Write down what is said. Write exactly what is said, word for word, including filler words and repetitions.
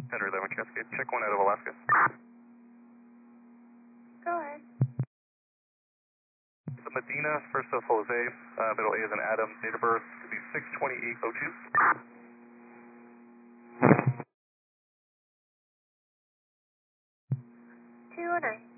Henry eleven Cascade, check one out of Alaska. Go ahead. So Medina, first of Jose, uh, middle A is an Adam, date of birth to be six twenty-eight oh two. two oh nine.